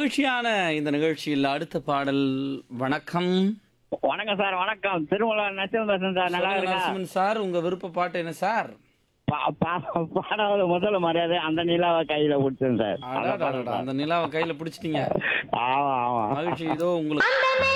மகிழ்ச்சியான இந்த நிகழ்ச்சியில் அடுத்த பாடல். வணக்கம். வணக்கம் சார், வணக்கம். திருமலா நரசிம்மன் பேசுறேன் சார். நல்லா சொல்லுங்க இருக்கா? நரசிம்மன் சார், உங்க விருப்ப பாட்டு என்ன சார்? பாடாவது முதல்ல மரியாதை அந்த நிலாவை கையில பிடிச்சேன் சார். அடடடடா, அந்த நிலாவை கையில பிடிச்சிட்டீங்க. ஆமா ஆமா. மகிழ்ச்சி. இதோ உங்களுக்கு